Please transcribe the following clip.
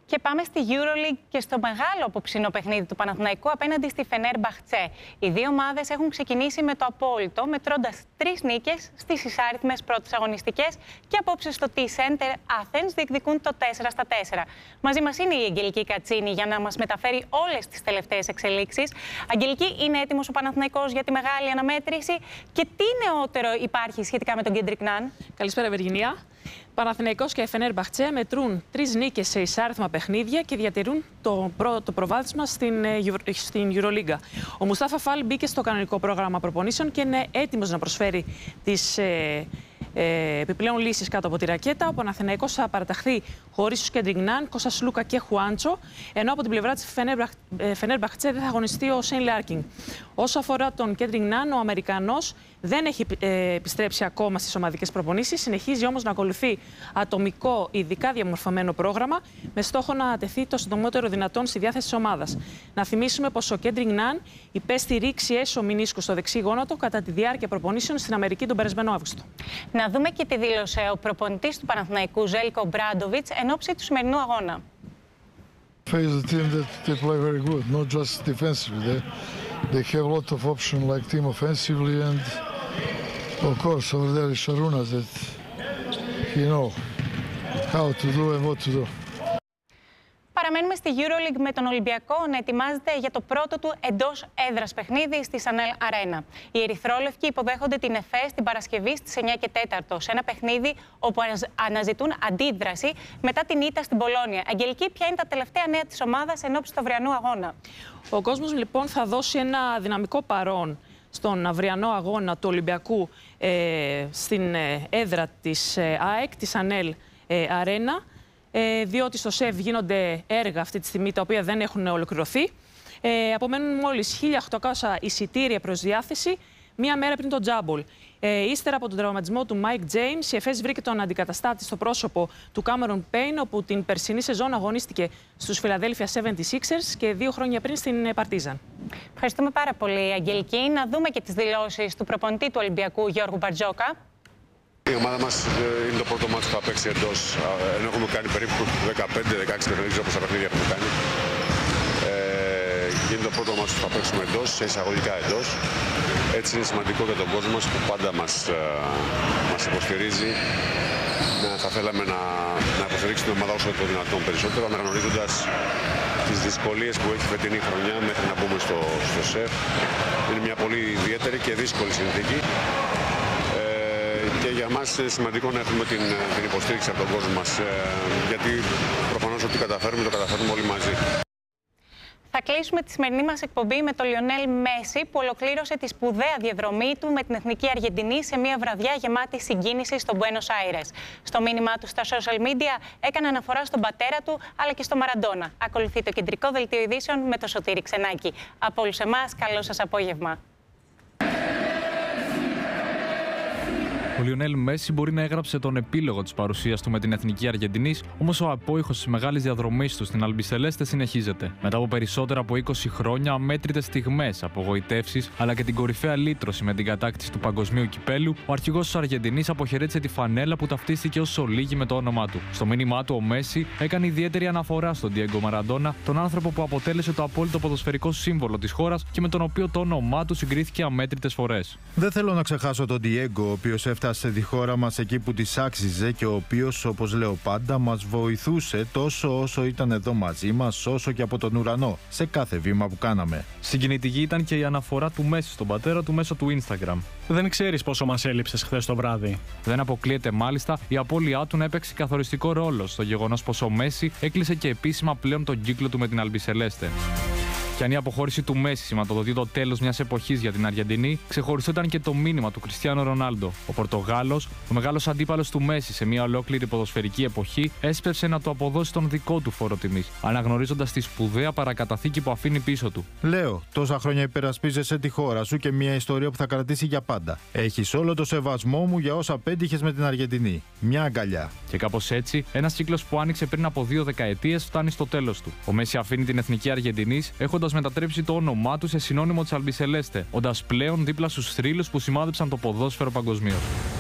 Και πάμε στη EuroLeague και στο μεγάλο απόψινο παιχνίδι του Παναθηναϊκού απέναντι στη Φενέρμπαχτσε. Οι δύο ομάδες έχουν ξεκινήσει με το απόλυτο, μετρώντας 3 νίκες στις εισάριθμες πρώτες αγωνιστικές και απόψε στο T-Center Athens διεκδικούν το 4-4. Μαζί μας είναι η Αγγελική Κατσίνη για να μας μεταφέρει όλες τις τελευταίες εξελίξεις. Αγγελική, είναι έτοιμος ο Παναθηναϊκός για τη μεγάλη αναμέτρηση και τι νεότερο υπάρχει σχετικά με τον Κέντρικ Ναν? Καλησπέρα, Βεργινία. Παναθηναϊκός και Φενέρμπαχτσε μετρούν 3 νίκες σε εισάριθμα παιχνίδια και διατηρούν το προβάδισμα στην EuroLeague. Ο Μουστάφα Φαλ μπήκε στο κανονικό πρόγραμμα προπονήσεων και είναι έτοιμος να προσφέρει τις επιπλέον λύσεις κάτω από τη ρακέτα. Ο Παναθηναϊκός θα παραταχθεί χωρίς τους Κέντρικ Ναν, Κώστα Σλούκα και Χουάντσο, ενώ από την πλευρά της Φενέρμπαχτσε δεν θα αγωνιστεί ο Σέιν Λάρκιν. Όσο αφορά τον Κέντρικ Ναν, ο Αμερικανός δεν έχει επιστρέψει ακόμα στις ομαδικές προπονήσεις, συνεχίζει όμως να ακολουθεί ατομικό, ειδικά διαμορφωμένο πρόγραμμα, με στόχο να τεθεί το συντομότερο δυνατόν στη διάθεση της ομάδας. Να θυμίσουμε πως ο Κέντρικ Ναν υπέστη ρήξη έσω μηνίσκου στο δεξί γόνατο κατά τη διάρκεια προπονήσεων στην Αμερική τον περασμένο Αύγουστο. Να δούμε και τι δήλωσε ο προπονητής του Παναθηναϊκού, Ζέλκο Μπράντοβιτς, εν ώψη του σημερινού αγώνα. Face the team that they play very good, not just defensively. They have a lot of options like team offensively, and of course over there is Sharuna that he know how to do and what to do. Παραμένουμε στη EuroLeague με τον Ολυμπιακό να ετοιμάζεται για το πρώτο του εντός έδρας παιχνίδι στη Σανέλ Αρένα. Οι ερυθρόλευκοι υποδέχονται την ΕΦΕΣ την Παρασκευή στις 9 και 4 σε ένα παιχνίδι όπου αναζητούν αντίδραση μετά την ήττα στην Πολόνια. Αγγελική, ποια είναι τα τελευταία νέα της ομάδας εν ώψη του αυριανού αγώνα? Ο κόσμος λοιπόν θα δώσει ένα δυναμικό παρόν στον αυριανό αγώνα του Ολυμπιακού στην έδρα της ΑΕΚ, της Σανέλ Αρένα, διότι στο ΣΕΒ γίνονται έργα αυτή τη στιγμή τα οποία δεν έχουν ολοκληρωθεί. Απομένουν μόλις 1.800 εισιτήρια προς διάθεση, μία μέρα πριν τον Τζάμπολ. Ύστερα από τον τραυματισμό του Μάικ Τζέιμς, η ΕΦΕΣ βρήκε τον αντικαταστάτη στο πρόσωπο του Κάμερον Πέιν, όπου την περσινή σεζόν αγωνίστηκε στους Philadelphia 76ers και 2 χρόνια πριν στην Παρτίζαν. Ευχαριστούμε πάρα πολύ, Αγγελική. Να δούμε και τις δηλώσεις του προπονητή του Ολυμπιακού, Γιώργου Μπαρτζόκα. Η ομάδα μας είναι το πρώτο μάτι που θα παίξει εντός, ενώ έχουμε κάνει περίπου 15-16 παιχνίδια όπως τα παιχνίδια έχουμε κάνει. Είναι το πρώτο μάτι που θα παίξουμε εντός, σε εισαγωγικά εντός. Έτσι είναι σημαντικό για τον κόσμο μας που πάντα μας υποστηρίζει. Θα θέλαμε να υποστηρίξει την ομάδα όσο το δυνατόν περισσότερο, αναγνωρίζοντας τις δυσκολίες που έχει φετινή χρονιά μέχρι να μπούμε στο ΣΕΦ. Είναι μια πολύ ιδιαίτερη και δύσκολη συνθήκη. Και για μας είναι σημαντικό να έχουμε την υποστήριξη από τον κόσμο μας, γιατί προφανώς ό,τι καταφέρουμε, το καταφέρουμε όλοι μαζί. Θα κλείσουμε τη σημερινή μας εκπομπή με τον Λιονέλ Μέση, που ολοκλήρωσε τη σπουδαία διαδρομή του με την Εθνική Αργεντινή σε μια βραδιά γεμάτη συγκίνηση στο Μπουένος Άιρες. Στο μήνυμά του στα social media έκανε αναφορά στον πατέρα του αλλά και στο Μαραντόνα. Ακολουθεί το κεντρικό δελτίο ειδήσεων με το Σωτήρη Ξενάκη. Από όλους εμάς, καλό σας απόγευμα. Ο Λιονέλ Μέση μπορεί να έγραψε τον επίλογο της παρουσίας του με την Εθνική Αργεντινής, όμως ο απόϊχος της μεγάλης διαδρομής του στην Αλμπισελέστε συνεχίζεται. Μετά από περισσότερα από 20 χρόνια, αμέτρητες στιγμές, απογοητεύσεις, αλλά και την κορυφαία λύτρωση με την κατάκτηση του παγκοσμίου κυπέλου, ο αρχηγός της Αργεντινής αποχαιρέτησε τη φανέλα που ταυτίστηκε ως Ολίγη με το όνομά του. Στο μήνυμά του, ο Μέση έκανε ιδιαίτερη αναφορά στον Διέγκο Μαραντόνα, τον άνθρωπο που αποτέλεσε το απόλυτο ποδοσφαιρικό σύμβολο της χώρας και με τον οποίο το όνομά του συγκρίθηκε αμέτρητες φορές. Δεν θέλω να ξεχάσω τον Διέγκο, ο οποίος έφτασε τη χώρα μας εκεί που της άξιζε και ο οποίος, όπως λέω πάντα, μας βοηθούσε τόσο όσο ήταν εδώ μαζί μας, όσο και από τον ουρανό, σε κάθε βήμα που κάναμε. Συγκινητική ήταν και η αναφορά του Μέση στον πατέρα του μέσω του Instagram. Δεν ξέρεις πόσο μας έλειψες χθες το βράδυ. Δεν αποκλείεται μάλιστα η απώλειά του να έπαιξε καθοριστικό ρόλο στο γεγονός πως ο Μέση έκλεισε και επίσημα πλέον τον κύκλο του με την Αλμπισελέστε. Και αν η αποχώρηση του Μέση σηματοδοτεί το τέλος μιας εποχής για την Αργεντινή, ξεχωριστό ήταν και το μήνυμα του Κριστιάνο Ρονάλντο. Ο Πορτογάλος, ο μεγάλος αντίπαλος του Μέση σε μια ολόκληρη ποδοσφαιρική εποχή, έσπευσε να του αποδώσει τον δικό του φόρο τιμής, αναγνωρίζοντας τη σπουδαία παρακαταθήκη που αφήνει πίσω του. Λέω, τόσα χρόνια υπερασπίζεσαι τη χώρα σου και μια ιστορία που θα κρατήσει για πάντα. Έχεις όλο το σεβασμό μου για όσα πέτυχες με την Αργεντινή. Μια αγκαλιά. Και κάπως έτσι, ένας κύκλος που άνοιξε πριν από 2 δεκαετίες φτάνει στο τέλος του. Ο Μέση αφήνει την Εθνική Αργεντινής έχοντας μετατρέψει το όνομά του σε συνώνυμο της Αλμπισελέστε, όντας πλέον δίπλα στους θρύλους που σημάδεψαν το ποδόσφαιρο παγκοσμίως.